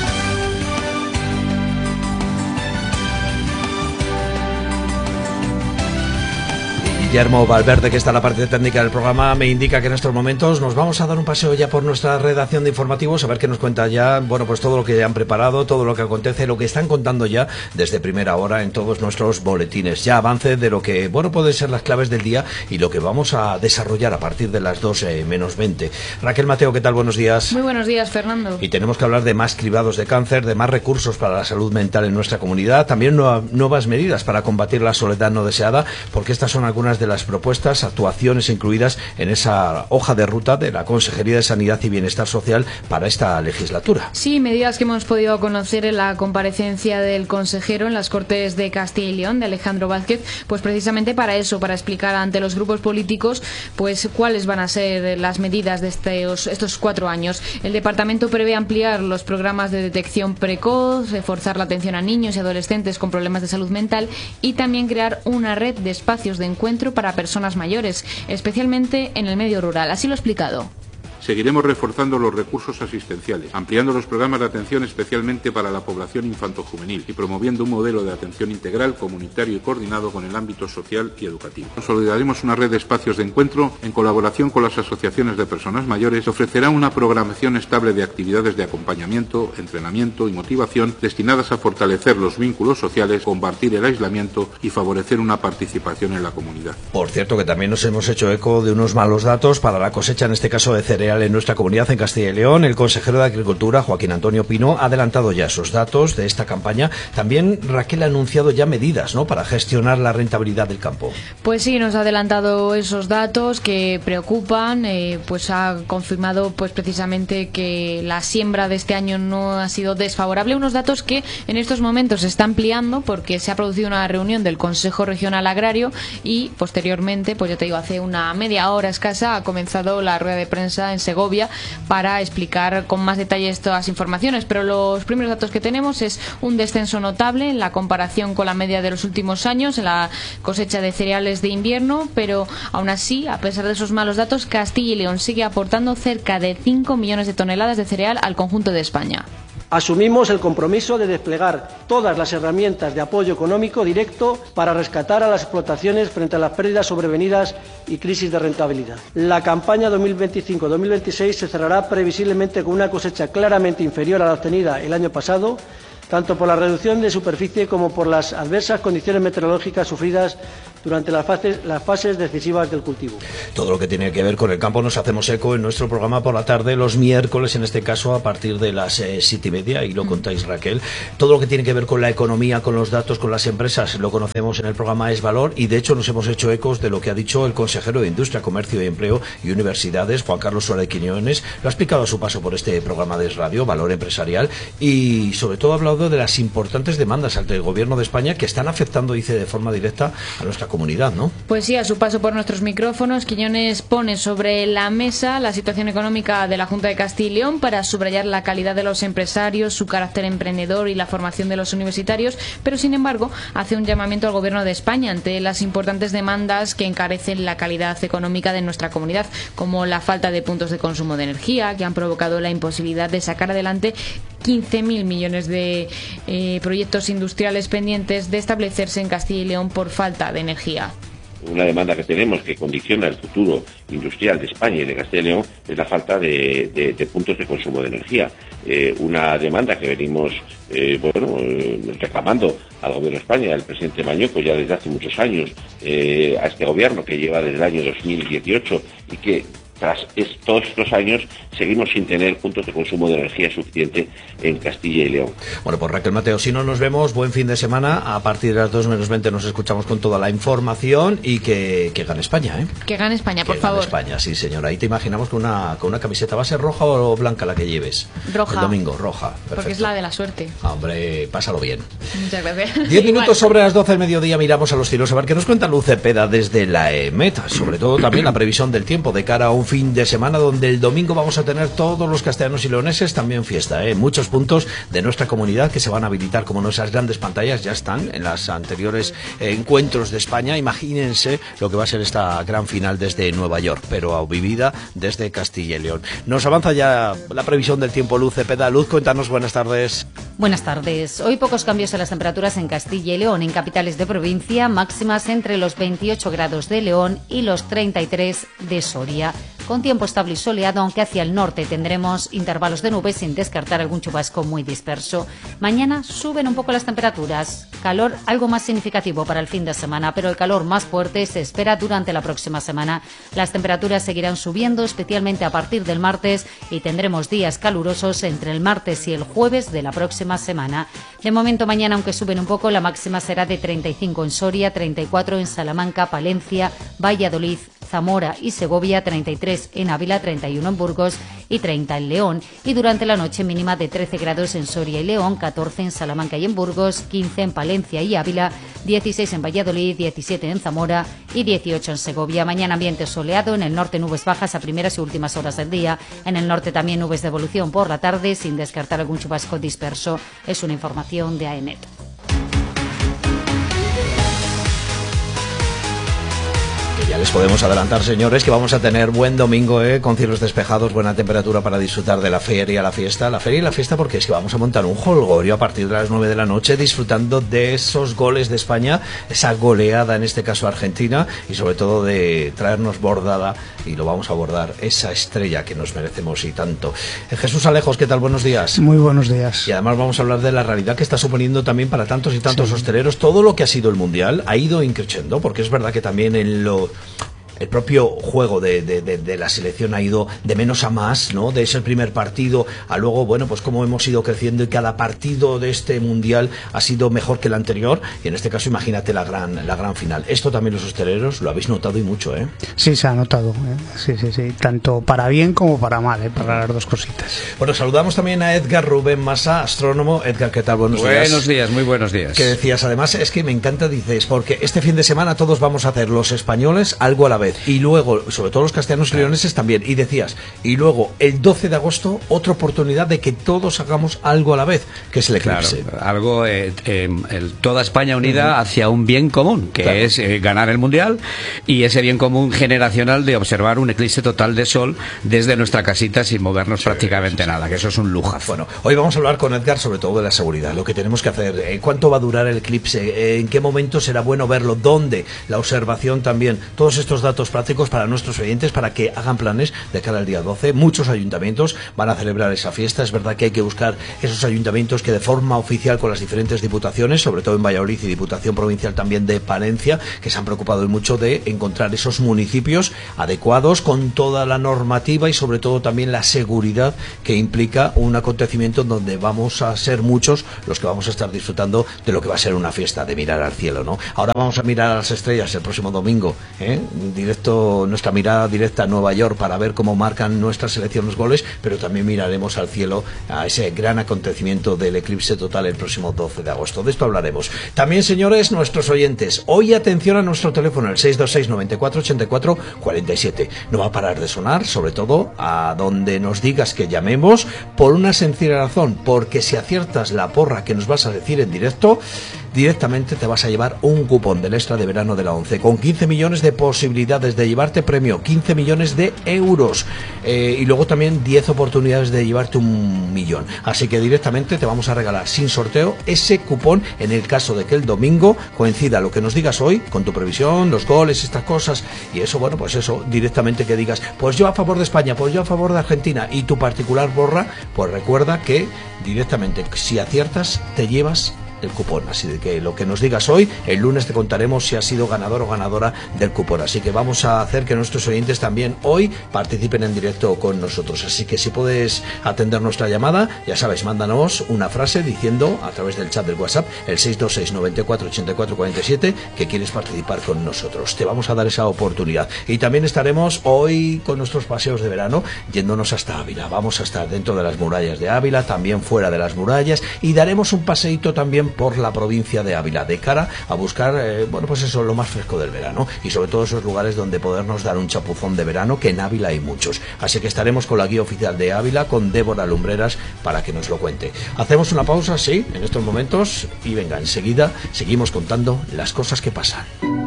Guillermo Valverde, que está en la parte técnica del programa, me indica que en estos momentos nos vamos a dar un paseo ya por nuestra redacción de informativos, a ver qué nos cuenta ya, bueno, pues todo lo que han preparado, todo lo que acontece, lo que están contando ya desde primera hora en todos nuestros boletines. Ya avance de lo que, bueno, pueden ser las claves del día y lo que vamos a desarrollar a partir de las doce menos veinte. Raquel Mateo, ¿qué tal? Buenos días. Muy buenos días, Fernando. Y tenemos que hablar de más cribados de cáncer, de más recursos para la salud mental en nuestra comunidad, también nuevas medidas para combatir la soledad no deseada, porque estas son algunas de las propuestas, actuaciones incluidas en esa hoja de ruta de la Consejería de Sanidad y Bienestar Social para esta legislatura. Sí, medidas que hemos podido conocer en la comparecencia del consejero en las Cortes de Castilla y León, de Alejandro Vázquez, pues precisamente para eso, para explicar ante los grupos políticos pues cuáles van a ser las medidas de estos, estos cuatro años. El departamento prevé ampliar los programas de detección precoz, reforzar la atención a niños y adolescentes con problemas de salud mental y también crear una red de espacios de encuentro para personas mayores, especialmente en el medio rural. Así lo ha explicado. Seguiremos reforzando los recursos asistenciales, ampliando los programas de atención especialmente para la población infantojuvenil y promoviendo un modelo de atención integral, comunitario y coordinado con el ámbito social y educativo. Consolidaremos una red de espacios de encuentro en colaboración con las asociaciones de personas mayores que ofrecerá una programación estable de actividades de acompañamiento, entrenamiento y motivación destinadas a fortalecer los vínculos sociales, combatir el aislamiento y favorecer una participación en la comunidad. Por cierto, que también nos hemos hecho eco de unos malos datos para la cosecha, en este caso de cereal en nuestra comunidad en Castilla y León. El consejero de Agricultura, Joaquín Antonio Pino, ha adelantado ya esos datos de esta campaña. También Raquel ha anunciado ya medidas, ¿no?, para gestionar la rentabilidad del campo. Pues sí, nos ha adelantado esos datos que preocupan. Eh, pues ha confirmado pues precisamente que la siembra de este año no ha sido desfavorable. Unos datos que en estos momentos se está ampliando porque se ha producido una reunión del Consejo Regional Agrario y posteriormente, pues ya te digo, hace una media hora escasa ha comenzado la rueda de prensa en Segovia, para explicar con más detalle estas informaciones. Pero los primeros datos que tenemos es un descenso notable en la comparación con la media de los últimos años en la cosecha de cereales de invierno, pero aún así, a pesar de esos malos datos, Castilla y León sigue aportando cerca de cinco millones de toneladas de cereal al conjunto de España. Asumimos el compromiso de desplegar todas las herramientas de apoyo económico directo para rescatar a las explotaciones frente a las pérdidas sobrevenidas y crisis de rentabilidad. La campaña dos mil veinticinco dos mil veintiséis se cerrará previsiblemente con una cosecha claramente inferior a la obtenida el año pasado, tanto por la reducción de superficie como por las adversas condiciones meteorológicas sufridas durante las fases, las fases decisivas del cultivo. Todo lo que tiene que ver con el campo nos hacemos eco en nuestro programa por la tarde, los miércoles, en este caso a partir de las eh, siete y media, y lo contáis, Raquel. Todo lo que tiene que ver con la economía, con los datos, con las empresas, lo conocemos en el programa Es Valor, y de hecho nos hemos hecho ecos de lo que ha dicho el consejero de Industria, Comercio y Empleo y Universidades, Juan Carlos Suárez Quiñones. Lo ha explicado a su paso por este programa de Es Radio, Valor Empresarial, y sobre todo ha hablado de las importantes demandas ante el Gobierno de España que están afectando, dice, de forma directa a nuestra comunidad, ¿no? Pues sí, a su paso por nuestros micrófonos, Quiñones pone sobre la mesa la situación económica de la Junta de Castilla y León para subrayar la calidad de los empresarios, su carácter emprendedor y la formación de los universitarios, pero sin embargo hace un llamamiento al Gobierno de España ante las importantes demandas que encarecen la calidad económica de nuestra comunidad, como la falta de puntos de consumo de energía, que han provocado la imposibilidad de sacar adelante quince mil millones de eh, proyectos industriales pendientes de establecerse en Castilla y León por falta de energía. Una demanda que tenemos que condiciona el futuro industrial de España y de Castilla y León es la falta de, de, de puntos de consumo de energía. Eh, una demanda que venimos eh, bueno, eh, reclamando al Gobierno de España, al presidente Mañueco, ya desde hace muchos años, eh, a este Gobierno que lleva desde el año dos mil dieciocho y que tras estos dos años seguimos sin tener puntos de consumo de energía suficiente en Castilla y León. Bueno, pues Raquel, Mateo, si no nos vemos, buen fin de semana. A partir de las dos menos veinte nos escuchamos con toda la información y que, que gane España, ¿eh? Que gane España, por que favor. Gane España, sí, señora. Ahí te imaginamos con una, con una camiseta. ¿Va a ser roja o blanca la que lleves? Roja. El domingo, roja. Perfecto. Porque es la de la suerte. Hombre, pásalo bien. Muchas gracias. Diez minutos sobre las doce del mediodía, miramos a los cielos a ver qué nos cuenta Luz Cepeda desde la EMET. Sobre todo también la previsión del tiempo de cara a un fin de semana donde el domingo vamos a tener todos los castellanos y leoneses también fiesta, ¿eh? Muchos puntos de nuestra comunidad que se van a habilitar, como nuestras grandes pantallas ya están en los anteriores eh, encuentros de España. Imagínense lo que va a ser esta gran final desde Nueva York, pero vivida desde Castilla y León. Nos avanza ya la previsión del tiempo, Luz Cepeda. Luz, cuéntanos, buenas tardes. Buenas tardes. Hoy pocos cambios en las temperaturas en Castilla y León. En capitales de provincia, máximas entre los veintiocho grados de León y los treinta y tres de Soria. Con tiempo estable y soleado, aunque hacia el norte tendremos intervalos de nubes sin descartar algún chubasco muy disperso. Mañana suben un poco las temperaturas. Calor algo más significativo para el fin de semana, pero el calor más fuerte se espera durante la próxima semana. Las temperaturas seguirán subiendo, especialmente a partir del martes, y tendremos días calurosos entre el martes y el jueves de la próxima semana. De momento, mañana, aunque suben un poco, la máxima será de treinta y cinco en Soria, treinta y cuatro en Salamanca, Palencia, Valladolid, Zamora y Segovia, treinta y tres en Ávila, treinta y uno en Burgos y treinta en León. Y durante la noche mínima de trece grados en Soria y León, catorce en Salamanca y en Burgos, quince en Palencia y Ávila, dieciséis en Valladolid, diecisiete en Zamora y dieciocho en Segovia. Mañana ambiente soleado, en el norte nubes bajas a primeras y últimas horas del día. En el norte también nubes de evolución por la tarde, sin descartar algún chubasco disperso. Es una información de AEMET. Ya les podemos adelantar, señores, que vamos a tener buen domingo, ¿eh? Con cielos despejados, buena temperatura para disfrutar de la feria, la fiesta. La feria y la fiesta porque es que vamos a montar un jolgorio a partir de las nueve de la noche, disfrutando de esos goles de España, esa goleada, en este caso Argentina, y sobre todo de traernos bordada, y lo vamos a bordar, esa estrella que nos merecemos y tanto. Eh, Jesús Alejos, ¿qué tal? Buenos días. Muy buenos días. Y además vamos a hablar de la realidad que está suponiendo también para tantos y tantos sí. hosteleros. Todo lo que ha sido el Mundial ha ido increciendo, porque es verdad que también en lo... el propio juego de, de, de, de la selección ha ido de menos a más, ¿no? De ese primer partido a luego, bueno, pues cómo hemos ido creciendo y cada partido de este Mundial ha sido mejor que el anterior, y en este caso imagínate la gran la gran final. Esto también los hosteleros lo habéis notado y mucho, ¿eh? Sí, se ha notado, ¿eh? Sí, sí, sí, tanto para bien como para mal, ¿eh? Para las dos cositas. Bueno, saludamos también a Edgar Rubén Massa, astrónomo. Edgar, ¿qué tal? Buenos, buenos días. Buenos días, muy buenos días. ¿Qué decías? Además, es que me encanta, dices, porque este fin de semana todos vamos a hacer los españoles algo a la vez. vez. Y luego, sobre todo los castellanos y leoneses también. Y decías, y luego el doce de agosto, otra oportunidad de que todos hagamos algo a la vez, que es el eclipse. Claro, algo, eh, eh, el, toda España unida uh-huh. hacia un bien común, que claro. es eh, ganar el Mundial, y ese bien común generacional de observar un eclipse total de sol desde nuestra casita sin movernos sí, prácticamente sí, nada, que eso es un lujazo. Bueno, hoy vamos a hablar con Edgar sobre todo de la seguridad, lo que tenemos que hacer, eh, cuánto va a durar el eclipse, eh, en qué momento será bueno verlo, dónde, la observación también, todos estos datos prácticos para nuestros oyentes, para que hagan planes de cara al día doce. Muchos ayuntamientos van a celebrar esa fiesta, es verdad que hay que buscar esos ayuntamientos que de forma oficial con las diferentes diputaciones, sobre todo en Valladolid y Diputación Provincial también de Palencia, que se han preocupado mucho de encontrar esos municipios adecuados con toda la normativa y sobre todo también la seguridad que implica un acontecimiento donde vamos a ser muchos los que vamos a estar disfrutando de lo que va a ser una fiesta, de mirar al cielo, ¿no? Ahora vamos a mirar a las estrellas el próximo domingo, ¿eh? Directo, nuestra mirada directa a Nueva York para ver cómo marcan nuestra selección los goles, pero también miraremos al cielo a ese gran acontecimiento del eclipse total el próximo doce de agosto. De esto hablaremos. También, señores, nuestros oyentes, hoy atención a nuestro teléfono, el seis dos seis, noventa y cuatro, ochenta y cuatro, cuarenta y siete. No va a parar de sonar, sobre todo a donde nos digas que llamemos, por una sencilla razón, porque si aciertas la porra que nos vas a decir en directo, directamente te vas a llevar un cupón del extra de verano de la ONCE con quince millones de posibilidades de llevarte premio, quince millones de euros, eh, y luego también diez oportunidades de llevarte un millón. Así que directamente te vamos a regalar sin sorteo ese cupón en el caso de que el domingo coincida lo que nos digas hoy con tu previsión, los goles, estas cosas, y eso, bueno, pues eso, directamente que digas, pues yo a favor de España, pues yo a favor de Argentina, y tu particular borra, pues recuerda que directamente si aciertas te llevas el cupón, así de que lo que nos digas hoy, el lunes te contaremos si has sido ganador o ganadora del cupón, así que vamos a hacer que nuestros oyentes también hoy participen en directo con nosotros, así que si puedes atender nuestra llamada, ya sabes, mándanos una frase diciendo a través del chat del WhatsApp, el seis dos seis, noventa y cuatro, ochenta y cuatro, cuarenta y siete, que quieres participar con nosotros, te vamos a dar esa oportunidad. Y también estaremos hoy con nuestros paseos de verano, yéndonos hasta Ávila, vamos a estar dentro de las murallas de Ávila, también fuera de las murallas, y daremos un paseíto también por la provincia de Ávila, de cara a buscar, eh, bueno, pues eso, lo más fresco del verano, y sobre todo esos lugares donde podernos dar un chapuzón de verano, que en Ávila hay muchos. Así que estaremos con la guía oficial de Ávila, con Débora Lumbreras, para que nos lo cuente. Hacemos una pausa, sí, en estos momentos, y venga, enseguida seguimos contando las cosas que pasan.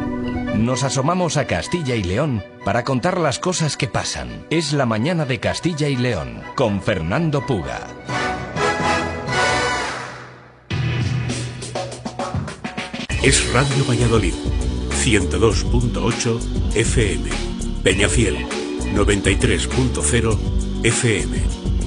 Nos asomamos a Castilla y León para contar las cosas que pasan. Es la mañana de Castilla y León, con Fernando Puga. Es Radio Valladolid, ciento dos punto ocho F M, Peñafiel, noventa y tres punto cero F M.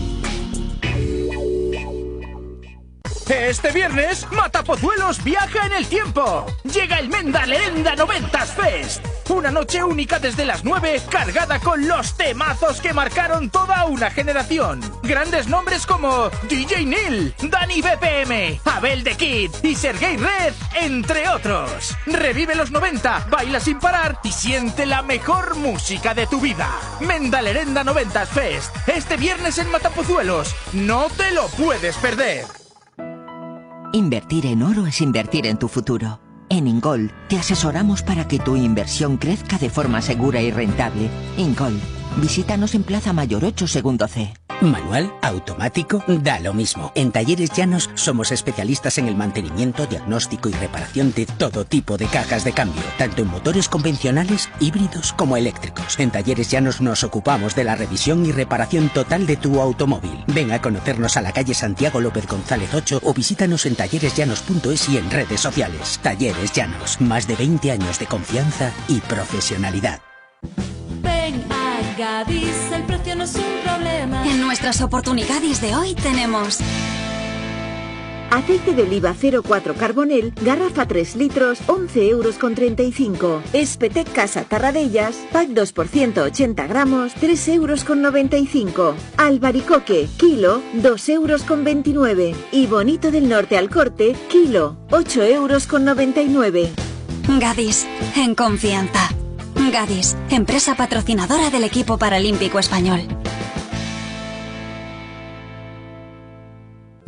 Este viernes, Matapozuelos viaja en el tiempo. Llega el Mendalerenda noventas Fest. Una noche única desde las nueve, cargada con los temazos que marcaron toda una generación. Grandes nombres como D J Neil, Dani B P M, Abel The Kid y Sergey Red, entre otros. Revive los noventa, baila sin parar y siente la mejor música de tu vida. Mendalerenda noventas Fest. Este viernes en Matapozuelos. No te lo puedes perder. Invertir en oro es invertir en tu futuro. En Ingold te asesoramos para que tu inversión crezca de forma segura y rentable. Ingold, visítanos en Plaza Mayor ocho, segundo C. Manual, automático, da lo mismo. En Talleres Llanos somos especialistas en el mantenimiento, diagnóstico y reparación de todo tipo de cajas de cambio, tanto en motores convencionales, híbridos como eléctricos. En Talleres Llanos nos ocupamos de la revisión y reparación total de tu automóvil. Ven a conocernos a la calle Santiago López González ocho o visítanos en talleres llanos punto es y en redes sociales. Talleres Llanos, más de veinte años de confianza y profesionalidad. Ven a Gadis, el precio no es un problema. En nuestras oportunidades de hoy tenemos aceite de oliva cero cuatro Carbonel, garrafa tres litros, once euros con treinta y cinco. Espetec Casa Tarradellas, pack dos por ciento ochenta gramos, tres euros con noventa y cinco. Albaricoque, kilo, dos euros con veintinueve. Y Bonito del Norte al corte, kilo, ocho euros con noventa y nueve. Gadis, en confianza. Gadis, empresa patrocinadora del equipo paralímpico español.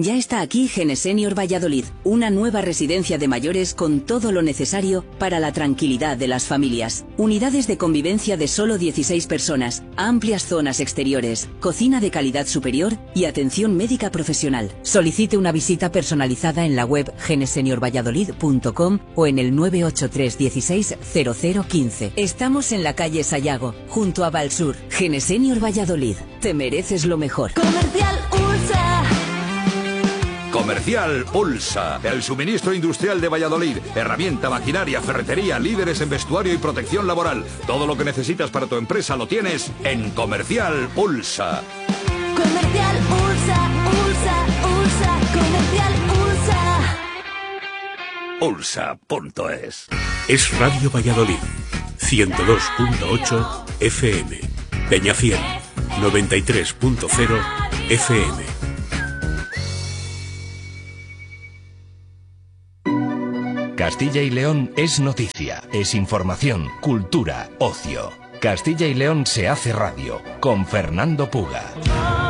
Ya está aquí Genesenior Valladolid, una nueva residencia de mayores con todo lo necesario para la tranquilidad de las familias. Unidades de convivencia de solo dieciséis personas, amplias zonas exteriores, cocina de calidad superior y atención médica profesional. Solicite una visita personalizada en la web genesenior valladolid punto com o en el nueve ocho tres dieciséis cero cero quince. Estamos en la calle Sayago, junto a Valsur. Genesenior Valladolid, te mereces lo mejor. Comercial Ulsa. Comercial Ulsa, el suministro industrial de Valladolid. Herramienta, maquinaria, ferretería, líderes en vestuario y protección laboral. Todo lo que necesitas para tu empresa lo tienes en Comercial Ulsa. Comercial Ulsa, Ulsa, Ulsa, Comercial Ulsa. Ulsa punto es. Es Radio Valladolid, ciento dos punto ocho F M. Peñafiel, noventa y tres punto cero F M. Castilla y León es noticia, es información, cultura, ocio. Castilla y León se hace radio con Fernando Puga.